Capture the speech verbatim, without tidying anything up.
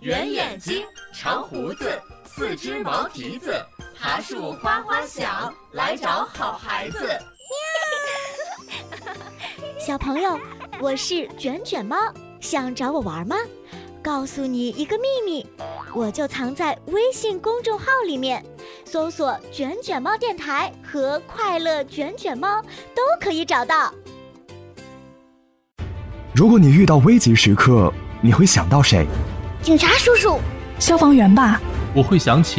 圆眼睛，长胡子，四只毛蹄子，爬树花花响，来找好孩子。 小朋友，我是卷卷猫，想找我玩吗？告诉你一个秘密，我就藏在微信公众号里面，搜索卷卷猫电台和快乐卷卷猫都可以找到。 如果你遇到危急时刻，你会想到谁？ 警察叔叔， 消防员吧。 我会想起